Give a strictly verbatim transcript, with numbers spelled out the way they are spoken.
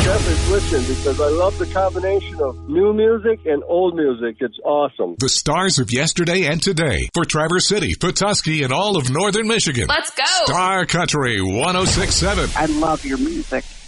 definitely switching because I love the combination of new music and old music. It's awesome. The stars of yesterday and today for Traverse City, Petoskey, and all of northern Michigan. Let's go. Star Country one oh six point seven. I love your music.